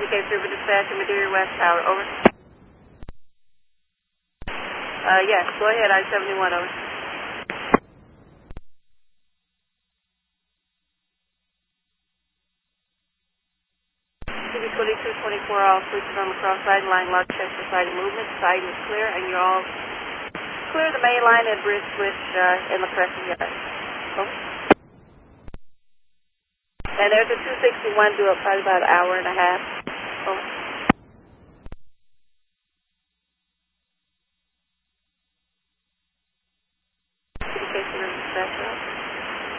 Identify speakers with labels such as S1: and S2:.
S1: Communicate River Dispatch and Madeira West Tower, over. Yes, go ahead, I-71, over. TV 2224, all switches on the cross side line, log check for siding movement. Siding is clear, and you're all clear the main line and bridge switch in the crescent yard. Over. And there's a 261 due up probably about an hour and a half. Over.